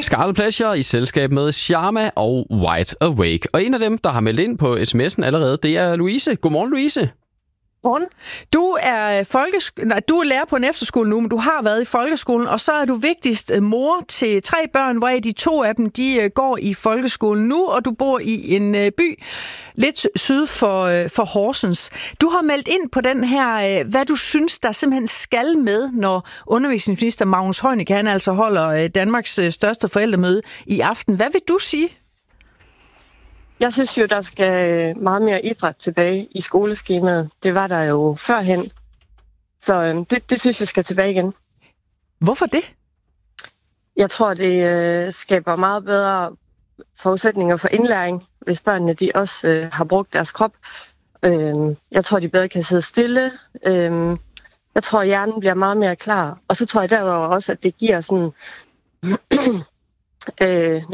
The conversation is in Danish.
Scarlet Pleasure i selskab med Sharma og Wide Awake. Og en af dem, der har meldt ind på sms'en allerede, det er Louise. Godmorgen, Louise. Godmorgen. Du er lærer på en efterskole nu, men du har været i folkeskolen, og så er du vigtigst mor til 3 børn, hvoraf de 2 af dem de går i folkeskolen nu, og du bor i en by lidt syd for Horsens. Du har meldt ind på den her, hvad du synes, der simpelthen skal med, når undervisningsminister Magnus Heunicke, han altså holder Danmarks største forældremøde i aften. Hvad vil du sige? Jeg synes jo, der skal meget mere idræt tilbage i skoleskemaet. Det var der jo førhen. Så det synes jeg skal tilbage igen. Hvorfor det? Jeg tror, det skaber meget bedre forudsætninger for indlæring, hvis børnene de også har brugt deres krop. Jeg tror, de bedre kan sidde stille. Jeg tror, hjernen bliver meget mere klar. Og så tror jeg derudover også, at det giver sådan...